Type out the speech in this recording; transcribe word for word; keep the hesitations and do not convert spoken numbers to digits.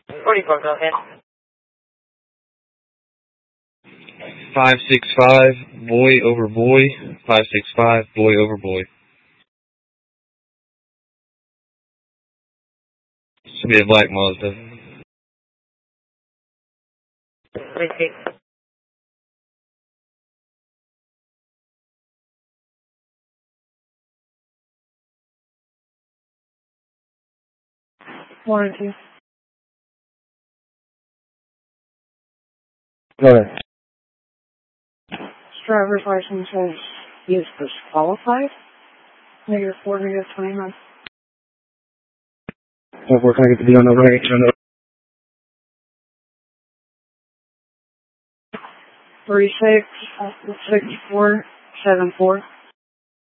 forty-four, go ahead. five six five, boy over boy. five six five, boy over boy. Should be a black Mazda. Repeat. Warranty. Go ahead. Driver's license is disqualified. Negative four, negative twenty-nine. Where can I get the D on over here? Three six six four seven four.